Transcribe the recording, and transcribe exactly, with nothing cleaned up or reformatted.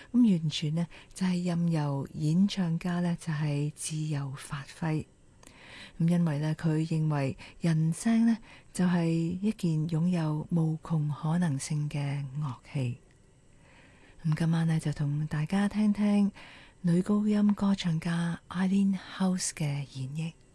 咁完全呢就係任由演唱家呢就係自由發揮。咁因為呢，佢認為人聲呢就係一件擁有無窮可能性嘅樂器。咁今晚呢就同大家聽聽女高音歌唱家 Eileen House 嘅演繹。